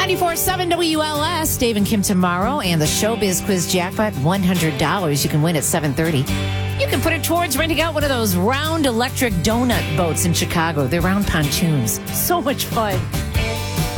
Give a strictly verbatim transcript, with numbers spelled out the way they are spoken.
ninety-four point seven W L S, Dave and Kim tomorrow, and the Showbiz Quiz Jackpot, one hundred dollars you can win at seven thirty. You can put it towards renting out one of those round electric donut boats in Chicago. They're round pontoons. So much fun.